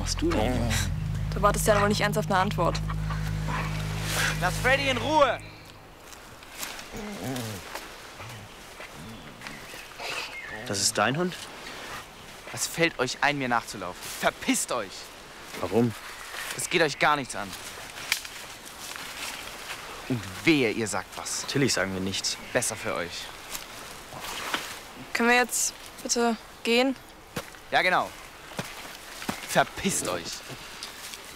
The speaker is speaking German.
machst du denn? Du wartest ja wohl nicht ernsthaft eine Antwort. Lass Freddy in Ruhe! Das ist dein Hund? Was fällt euch ein, mir nachzulaufen? Verpisst euch! Warum? Es geht euch gar nichts an. Und wehe, ihr sagt was. Natürlich sagen wir nichts. Besser für euch. Können wir jetzt bitte gehen? Ja, genau. Verpisst euch.